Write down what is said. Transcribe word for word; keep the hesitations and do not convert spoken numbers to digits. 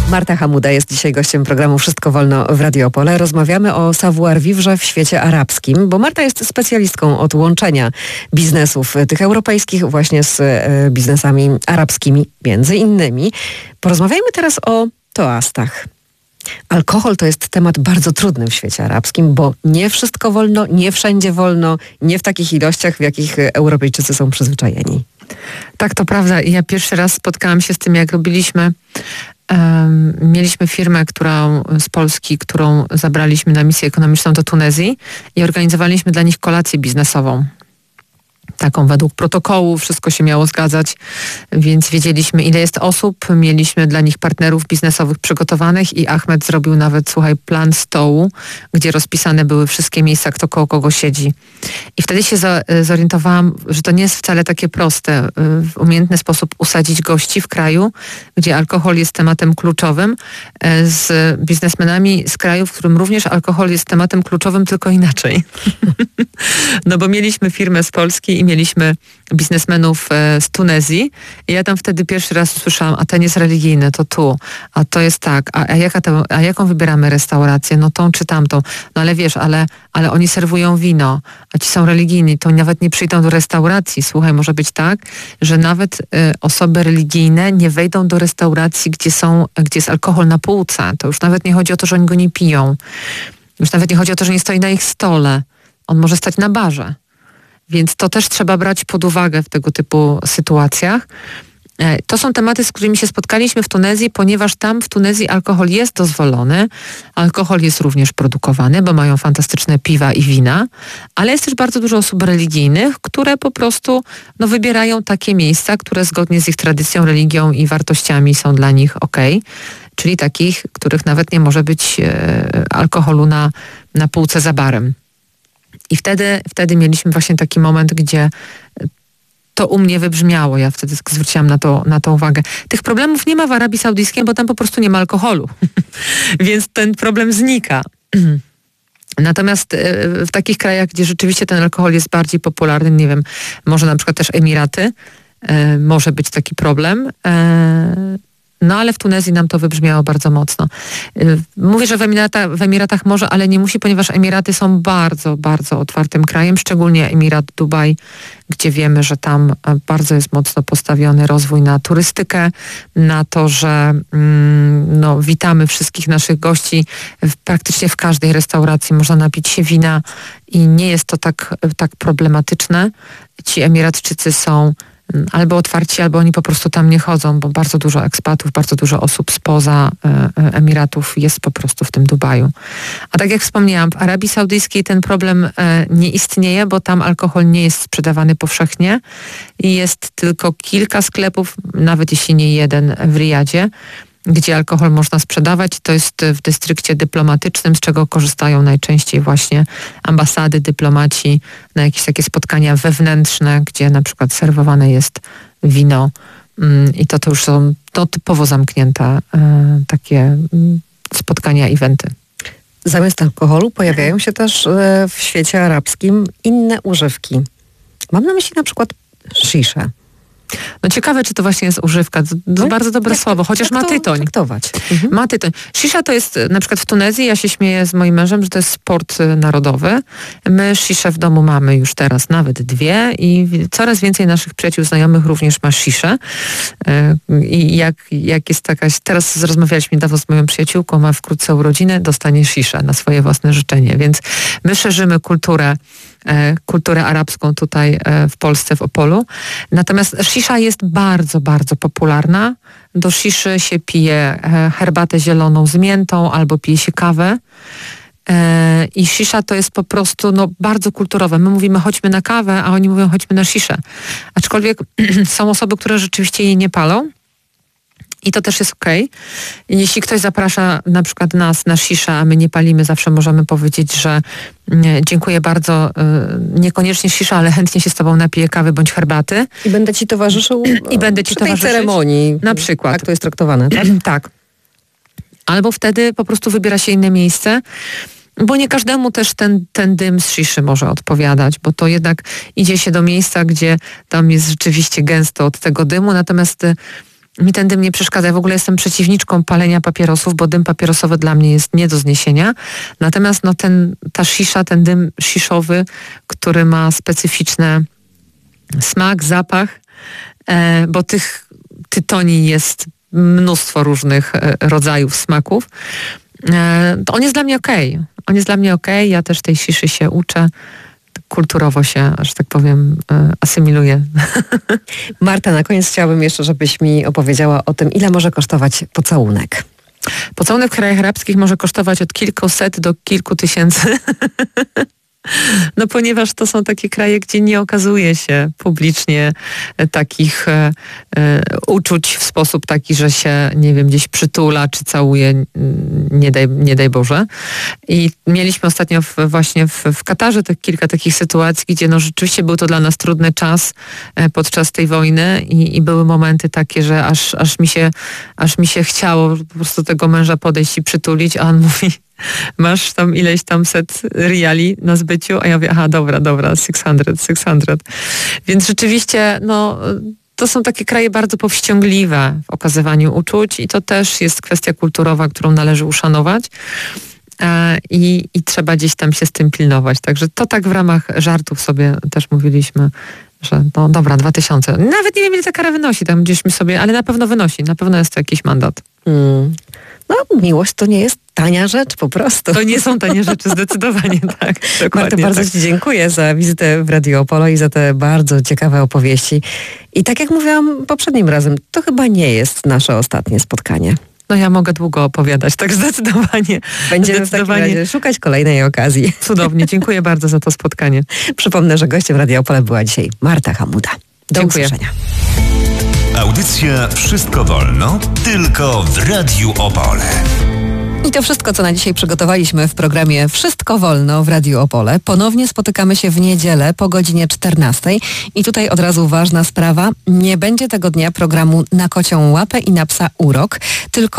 Marta Hamuda jest dzisiaj gościem programu Wszystko Wolno w Radio Opole. Rozmawiamy o savoir-vivre w świecie arabskim, bo Marta jest specjalistką od łączenia biznesów tych europejskich właśnie z e, biznesami arabskimi, między innymi. Porozmawiajmy teraz o toastach. Alkohol to jest temat bardzo trudny w świecie arabskim, bo nie wszystko wolno, nie wszędzie wolno, nie w takich ilościach, w jakich Europejczycy są przyzwyczajeni. Tak, to prawda. I ja pierwszy raz spotkałam się z tym, jak robiliśmy Um, mieliśmy firmę którą, z Polski, którą zabraliśmy na misję ekonomiczną do Tunezji i organizowaliśmy dla nich kolację biznesową. Taką według protokołu, wszystko się miało zgadzać, więc wiedzieliśmy, ile jest osób, mieliśmy dla nich partnerów biznesowych przygotowanych i Ahmed zrobił nawet, słuchaj, plan stołu, gdzie rozpisane były wszystkie miejsca, kto koło kogo siedzi. I wtedy się za, zorientowałam, że to nie jest wcale takie proste, w umiejętny sposób usadzić gości w kraju, gdzie alkohol jest tematem kluczowym, z biznesmenami z kraju, w którym również alkohol jest tematem kluczowym, tylko inaczej. No bo mieliśmy firmę z Polski i mieliśmy biznesmenów z Tunezji i ja tam wtedy pierwszy raz usłyszałam, a ten jest religijny, to tu, a to jest tak, a, a, jaka to, a jaką wybieramy restaurację, no tą czy tamtą, no ale wiesz, ale, ale oni serwują wino, a ci są religijni, to nawet nie przyjdą do restauracji. Słuchaj, może być tak, że nawet y, osoby religijne nie wejdą do restauracji, gdzie są, gdzie jest alkohol na półce. To już nawet nie chodzi o to, że oni go nie piją. Już nawet nie chodzi o to, że nie stoi na ich stole. On może stać na barze. Więc to też trzeba brać pod uwagę w tego typu sytuacjach. To są tematy, z którymi się spotkaliśmy w Tunezji, ponieważ tam w Tunezji alkohol jest dozwolony. Alkohol jest również produkowany, bo mają fantastyczne piwa i wina, ale jest też bardzo dużo osób religijnych, które po prostu no, wybierają takie miejsca, które zgodnie z ich tradycją, religią i wartościami są dla nich okej. Czyli takich, których nawet nie może być e, alkoholu na, na półce za barem. I wtedy, wtedy mieliśmy właśnie taki moment, gdzie to u mnie wybrzmiało. Ja wtedy zwróciłam na to, na to uwagę. Tych problemów nie ma w Arabii Saudyjskiej, bo tam po prostu nie ma alkoholu. Więc ten problem znika. Natomiast w takich krajach, gdzie rzeczywiście ten alkohol jest bardziej popularny, nie wiem, może na przykład też Emiraty, może być taki problem. No ale w Tunezji nam to wybrzmiało bardzo mocno. Mówię, że w, Emirata, w Emiratach może, ale nie musi, ponieważ Emiraty są bardzo, bardzo otwartym krajem, szczególnie Emirat Dubaj, gdzie wiemy, że tam bardzo jest mocno postawiony rozwój na turystykę, na to, że mm, no, witamy wszystkich naszych gości. W, praktycznie w każdej restauracji można napić się wina i nie jest to tak, tak problematyczne. Ci Emiratczycy są albo otwarci, albo oni po prostu tam nie chodzą, bo bardzo dużo ekspatów, bardzo dużo osób spoza e, Emiratów jest po prostu w tym Dubaju. A tak jak wspomniałam, w Arabii Saudyjskiej ten problem e, nie istnieje, bo tam alkohol nie jest sprzedawany powszechnie i jest tylko kilka sklepów, nawet jeśli nie jeden w Riyadzie, gdzie alkohol można sprzedawać. To jest w dystrykcie dyplomatycznym, z czego korzystają najczęściej właśnie ambasady, dyplomaci na jakieś takie spotkania wewnętrzne, gdzie na przykład serwowane jest wino i to, to już są to typowo zamknięte e, takie spotkania, eventy. Zamiast alkoholu pojawiają się też e, w świecie arabskim inne używki. Mam na myśli na przykład sziszę. No ciekawe, czy to właśnie jest używka. To no, bardzo dobre jak, słowo, chociaż ma tytoń. Mhm. Ma tytoń. Shisha to jest, na przykład w Tunezji, ja się śmieję z moim mężem, że to jest sport narodowy. My sziszę w domu mamy już teraz nawet dwie i coraz więcej naszych przyjaciół, znajomych również ma sziszę. I jak, jak jest taka, teraz rozmawialiśmy niedawno z moją przyjaciółką, ma wkrótce urodziny, dostanie sziszę na swoje własne życzenie. Więc my szerzymy kulturę kulturę arabską tutaj w Polsce, w Opolu. Natomiast szisza jest bardzo, bardzo popularna. Do sziszy się pije herbatę zieloną z miętą albo pije się kawę. I szisza to jest po prostu no, bardzo kulturowe. My mówimy chodźmy na kawę, a oni mówią chodźmy na sziszę. Aczkolwiek są osoby, które rzeczywiście jej nie palą. I to też jest okej. Okay. Jeśli ktoś zaprasza na przykład nas na sziszę, a my nie palimy, zawsze możemy powiedzieć, że nie, dziękuję bardzo, y, niekoniecznie sisza, ale chętnie się z tobą napiję kawy bądź herbaty. I będę ci towarzyszył I będę ci przy tej towarzyszyć. ceremonii. Na przykład. Tak to jest traktowane, tak? Tak. Albo wtedy po prostu wybiera się inne miejsce, bo nie każdemu też ten, ten dym z sziszy może odpowiadać, bo to jednak idzie się do miejsca, gdzie tam jest rzeczywiście gęsto od tego dymu, natomiast Mi ten dym nie przeszkadza. Ja w ogóle jestem przeciwniczką palenia papierosów, bo dym papierosowy dla mnie jest nie do zniesienia. Natomiast no, ten, ta szisza, ten dym sziszowy, który ma specyficzny smak, zapach, e, bo tych tytoni jest mnóstwo różnych e, rodzajów smaków, e, to on jest dla mnie okej. Okay. On jest dla mnie okej. Okay. Ja też tej sziszy się uczę. Kulturowo się, że tak powiem, asymiluje. Marta, na koniec chciałabym jeszcze, żebyś mi opowiedziała o tym, ile może kosztować pocałunek. Pocałunek w krajach arabskich może kosztować od kilkuset do kilku tysięcy. No ponieważ to są takie kraje, gdzie nie okazuje się publicznie takich e, e, uczuć w sposób taki, że się, nie wiem, gdzieś przytula czy całuje, nie daj, nie daj Boże. I mieliśmy ostatnio w, właśnie w, w Katarze te, kilka takich sytuacji, gdzie no rzeczywiście był to dla nas trudny czas e, podczas tej wojny i, i były momenty takie, że aż, aż, mi się, aż mi się chciało po prostu tego męża podejść i przytulić, a on mówi: masz tam ileś tam set riali na zbyciu, a ja mówię, aha, dobra, dobra, sześćset, sześćset. Więc rzeczywiście, no, to są takie kraje bardzo powściągliwe w okazywaniu uczuć i to też jest kwestia kulturowa, którą należy uszanować e, i, i trzeba gdzieś tam się z tym pilnować. Także to tak w ramach żartów sobie też mówiliśmy, że no dobra, dwa tysiące. Nawet nie wiem, ile ta kara wynosi, tam gdzieś mi sobie, ale na pewno wynosi, na pewno jest to jakiś mandat. Mm. No, miłość to nie jest tania rzecz po prostu. To nie są tanie rzeczy, zdecydowanie tak. Marta, bardzo tak. Ci dziękuję za wizytę w Radio Opole i za te bardzo ciekawe opowieści. I tak jak mówiłam poprzednim razem, to chyba nie jest nasze ostatnie spotkanie. No ja mogę długo opowiadać, tak zdecydowanie. Będziemy zdecydowanie. w takim razie szukać kolejnej okazji. Cudownie, dziękuję bardzo za to spotkanie. Przypomnę, że gościem Radio Opole była dzisiaj Marta Hamuda. Do dziękuję. usłyszenia. Audycja Wszystko Wolno, tylko w Radiu Opole. I to wszystko, co na dzisiaj przygotowaliśmy w programie Wszystko Wolno w Radiu Opole. Ponownie spotykamy się w niedzielę po godzinie czternastej. I tutaj od razu ważna sprawa. Nie będzie tego dnia programu Na kocią łapę i na psa urok, tylko